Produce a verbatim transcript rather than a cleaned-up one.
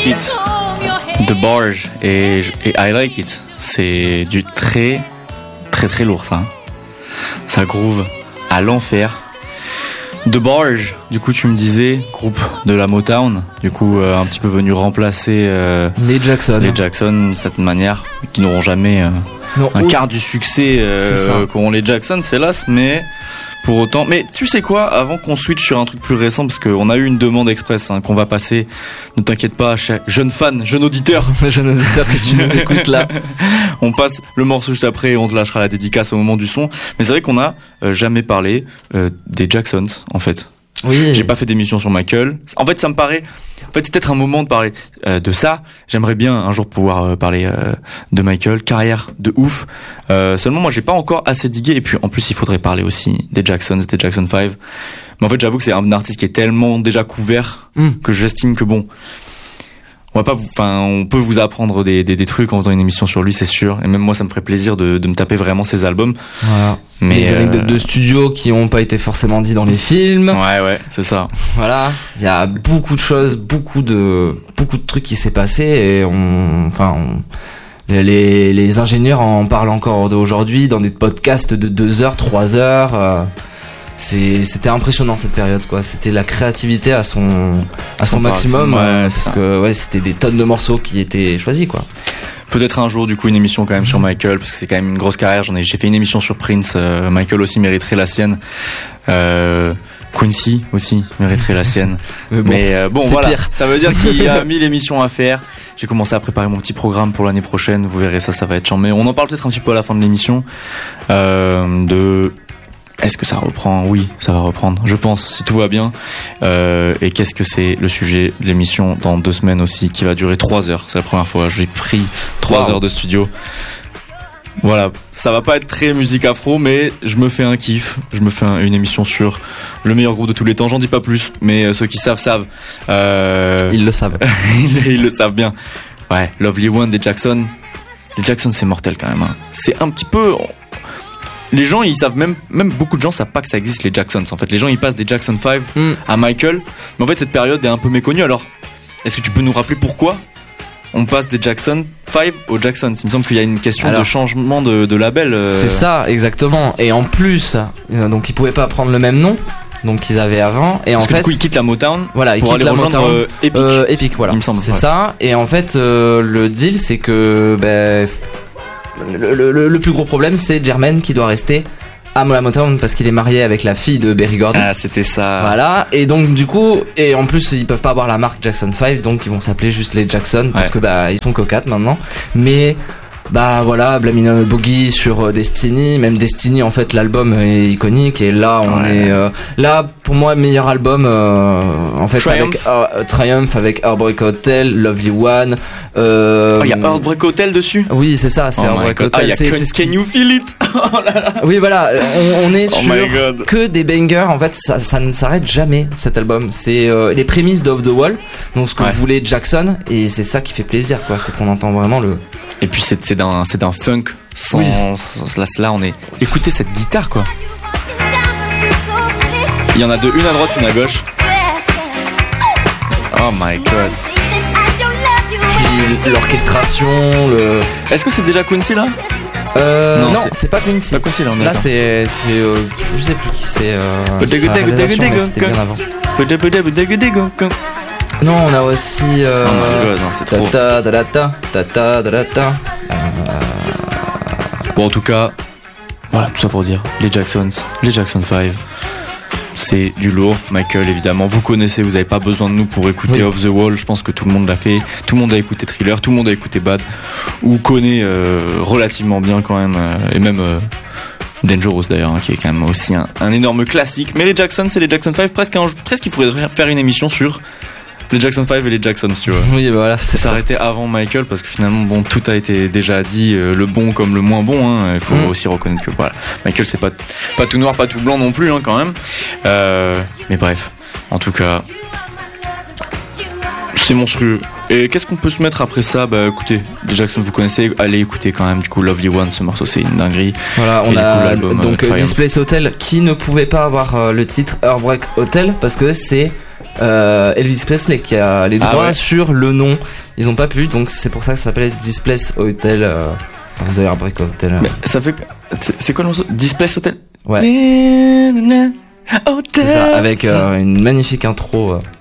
Like It, The Barge et, et I Like It. C'est du très, très, très lourd, ça. Ça groove à l'enfer. The Barge, du coup, tu me disais, groupe de la Motown, du coup, euh, un petit peu venu remplacer euh, les Jackson. Les Jackson, d'une certaine manière, qui n'auront jamais euh, non, un oh. quart du succès euh, qu'ont les Jackson, c'est hélas, mais pour autant. Mais tu sais quoi, avant qu'on switch sur un truc plus récent, parce qu'on a eu une demande express hein, qu'on va passer, ne t'inquiète pas, jeune fan, jeune auditeur, jeune auditeur que tu nous écoutes là. On passe le morceau juste après et on te lâchera la dédicace au moment du son. Mais c'est vrai qu'on a euh, jamais parlé euh, des Jacksons, en fait. Oui. J'ai pas fait d'émission sur Michael. En fait, ça me paraît. En fait, c'est peut-être un moment de parler euh, de ça. J'aimerais bien un jour pouvoir euh, parler euh, de Michael, carrière de ouf. Euh, seulement, moi, j'ai pas encore assez digué. Et puis, en plus, il faudrait parler aussi des Jacksons, des Jackson five. Mais en fait, j'avoue que c'est un artiste qui est tellement déjà couvert mm. que j'estime que bon. On va pas vous, enfin, on peut vous apprendre des, des, des trucs en faisant une émission sur lui, c'est sûr. Et même moi, ça me ferait plaisir de, de me taper vraiment ses albums. Voilà. Mais les anecdotes euh... de studio qui ont pas été forcément dit dans les films. Ouais, ouais, c'est ça. Voilà. Il y a beaucoup de choses, beaucoup de, beaucoup de trucs qui s'est passé et on, enfin, on, les, les ingénieurs en parlent encore aujourd'hui dans des podcasts de deux heures, trois heures. Euh, C'est, c'était impressionnant cette période quoi. C'était la créativité à son, à son, son maximum. Ouais, euh, parce que ouais, c'était des tonnes de morceaux qui étaient choisis quoi. Peut-être un jour du coup une émission quand même sur Michael parce que c'est quand même une grosse carrière. J'en ai, j'ai fait une émission sur Prince. Euh, Michael aussi mériterait la sienne. Euh, Quincy aussi mériterait la sienne. Mais bon, Mais, euh, bon voilà. Pire. Ça veut dire qu'il y a mille émissions à faire. J'ai commencé à préparer mon petit programme pour l'année prochaine. Vous verrez ça, ça va être chiant. Mais on en parle peut-être un petit peu à la fin de l'émission. Euh, de Est-ce que ça reprend ? Oui, ça va reprendre, je pense, si tout va bien. Euh, et qu'est-ce que c'est le sujet de l'émission dans deux semaines aussi, qui va durer trois heures. C'est la première fois, j'ai pris trois wow. heures de studio. Voilà, ça va pas être très musique afro, mais je me fais un kiff. Je me fais un, une émission sur le meilleur groupe de tous les temps. J'en dis pas plus, mais ceux qui savent, savent. Euh... Ils le savent. ils, ils le savent bien. Ouais, Lovely One des Jackson. Les Jackson, c'est mortel quand même. Hein. C'est un petit peu... Les gens, ils savent même, même beaucoup de gens savent pas que ça existe les Jacksons. En fait, les gens ils passent des Jackson five mm. à Michael, mais en fait cette période est un peu méconnue. Alors, est-ce que tu peux nous rappeler pourquoi on passe des Jackson five aux Jacksons ? Il me semble qu'il y a une question Alors, de changement de, de label. Euh... C'est ça, exactement. Et en plus, euh, donc ils pouvaient pas prendre le même nom. Donc ils avaient avant et Parce en que fait du coup ils quittent la Motown voilà, pour ils aller la rejoindre Motown, euh, Epic. Euh, Epic voilà. Il me semble. C'est ouais. ça. Et en fait euh, le deal c'est que ben le, le, le plus gros problème c'est Jermaine qui doit rester à la Motown parce qu'il est marié avec la fille de Berry Gordy. Ah c'était ça. Voilà. Et donc du coup et en plus ils peuvent pas avoir la marque Jackson five donc ils vont s'appeler juste les Jackson parce ouais. que bah ils sont que quatre maintenant. Mais bah voilà, Blaming on a Boogie sur Destiny, même Destiny en fait l'album est iconique et là on ouais. est euh, là pour moi meilleur album euh, en fait Triumph. avec euh, Triumph avec Heartbreak Hotel, Lovely One. Il euh, oh, y a Heartbreak Hotel dessus. Oui c'est ça, c'est oh Heartbreak Hotel. Ah, y a c'est, c'est Can You Feel It. Oh là là. Oui voilà, on, on est oh sur que des bangers en fait, ça, ça ne s'arrête jamais cet album. C'est euh, les prémices d'Off the Wall, donc ce que ouais. voulait Jackson et c'est ça qui fait plaisir quoi, c'est qu'on entend vraiment le. Et puis c'est, c'est d'un c'est d'un funk sans, oui. sans là, là on est écoutez cette guitare quoi. Il y en a deux, une à droite, une à gauche. Oh my god. Puis l'orchestration, le. Est-ce que c'est déjà Quincy là? Euh, non, non c'est... c'est pas Quincy. Pas Quincy là, on est là c'est c'est euh, je sais plus qui c'est. Euh, c'était bien avant. Non, on a aussi. Euh, oh my god, non, c'est trop. Ta ta ta ta ta ta ta ta. Bon, en tout cas, voilà, tout ça pour dire les Jacksons, les Jackson five, c'est du lourd. Michael, évidemment, vous connaissez, vous avez pas besoin de nous pour écouter oui. Off the Wall. Je pense que tout le monde l'a fait. Tout le monde a écouté Thriller, tout le monde a écouté Bad, ou connaît euh, relativement bien quand même, euh, et même. Euh, Dangerous d'ailleurs, hein, qui est quand même aussi un, un énorme classique. Mais les Jacksons, c'est les Jackson five, presque, un, presque il faudrait faire une émission sur les Jackson five et les Jacksons, tu vois. Oui, bah voilà, c'est s'arrêter avant Michael parce que finalement, bon, tout a été déjà dit, euh, le bon comme le moins bon. Hein, il faut mm. aussi reconnaître que voilà, Michael, c'est pas pas tout noir, pas tout blanc non plus, hein, quand même. Euh, mais bref, en tout cas, c'est monstrueux. Et qu'est-ce qu'on peut se mettre après ça? Bah écoutez, les Jackson vous connaissez, allez écouter quand même du coup Lovely One, ce morceau c'est une dinguerie. Voilà, on et a coup, donc euh, Displace Hotel qui ne pouvait pas avoir euh, le titre Heartbreak Hotel parce que c'est euh, Elvis Presley qui a les droits Ah ouais. sur le nom. Ils ont pas pu, donc c'est pour ça que ça s'appelle This Place Hotel. Euh, vous avez appris quoi, Hotel. Euh. Mais ça fait. C'est, c'est quoi le morceau? Displace Hotel? Ouais. Hotel. C'est ça, avec euh, une magnifique intro. Euh.